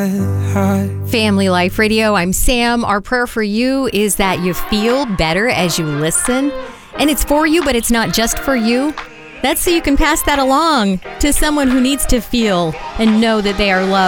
Family Life Radio, I'm Sam. Our prayer for you is that you feel better as you listen. And it's for you, but it's not just for you. That's so you can pass that along to someone who needs to feel and know that they are loved.